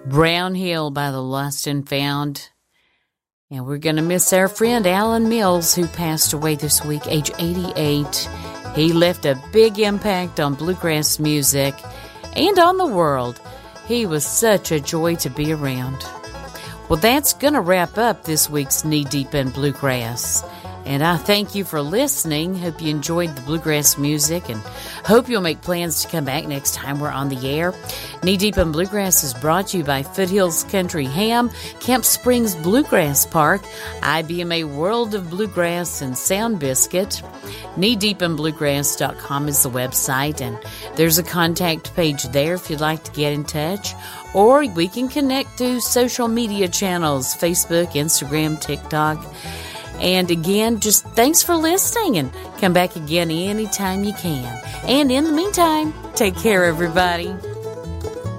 Brown Hill by the Lost and Found. And we're going to miss our friend Alan Mills, who passed away this week, age 88. He left a big impact on bluegrass music and on the world. He was such a joy to be around. Well, that's going to wrap up this week's Knee Deep in Bluegrass. And I thank you for listening. Hope you enjoyed the bluegrass music and hope you'll make plans to come back next time we're on the air. Knee Deep in Bluegrass is brought to you by Foothills Country Ham, Camp Springs Bluegrass Park, IBMA World of Bluegrass, and Sound Biscuit. KneeDeepinBluegrass.com is the website, and there's a contact page there if you'd like to get in touch. Or we can connect to social media channels, Facebook, Instagram, TikTok. And again, just thanks for listening, and come back again anytime you can. And in the meantime, take care, everybody.